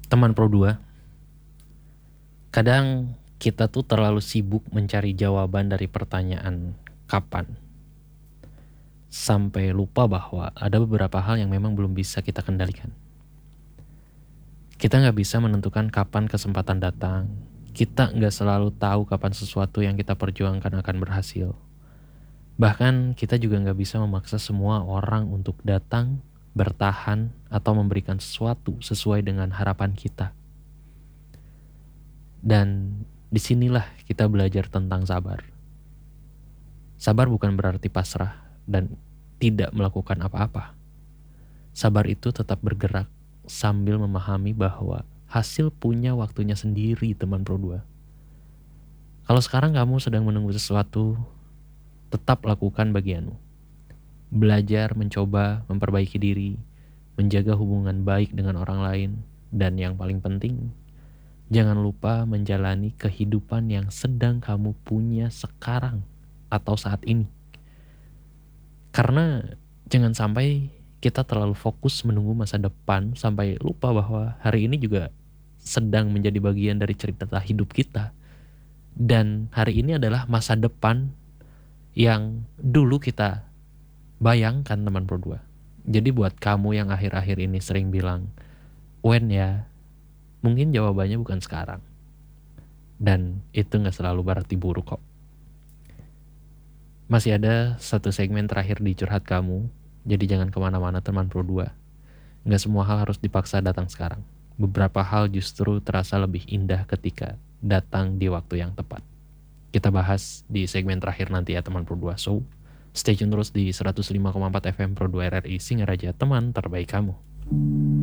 Teman Pro 2, kadang kita tuh terlalu sibuk mencari jawaban dari pertanyaan kapan, sampai lupa bahwa ada beberapa hal yang memang belum bisa kita kendalikan. Kita nggak bisa menentukan kapan kesempatan datang. Kita nggak selalu tahu kapan sesuatu yang kita perjuangkan akan berhasil. Bahkan kita juga nggak bisa memaksa semua orang untuk datang, bertahan, atau memberikan sesuatu sesuai dengan harapan kita. Dan disinilah kita belajar tentang sabar. Sabar bukan berarti pasrah dan tidak melakukan apa-apa. Sabar itu tetap bergerak sambil memahami bahwa hasil punya waktunya sendiri, teman Pro 2. Kalau sekarang kamu sedang menunggu sesuatu, tetap lakukan bagianmu. Belajar, mencoba, memperbaiki diri, menjaga hubungan baik dengan orang lain, dan yang paling penting, jangan lupa menjalani kehidupan yang sedang kamu punya sekarang atau saat ini. Karena jangan sampai kita terlalu fokus menunggu masa depan sampai lupa bahwa hari ini juga sedang menjadi bagian dari cerita hidup kita. Dan hari ini adalah masa depan yang dulu kita bayangkan, teman Pro 2. Jadi buat kamu yang akhir-akhir ini sering bilang, when ya, mungkin jawabannya bukan sekarang. Dan itu gak selalu berarti buruk kok. Masih ada satu segmen terakhir di curhat kamu, jadi jangan kemana-mana teman Pro 2. Gak semua hal harus dipaksa datang sekarang. Beberapa hal justru terasa lebih indah ketika datang di waktu yang tepat. Kita bahas di segmen terakhir nanti ya teman Pro 2. So, stay tune terus di 105,4 FM Pro 2 RRI Singaraja, teman terbaik kamu.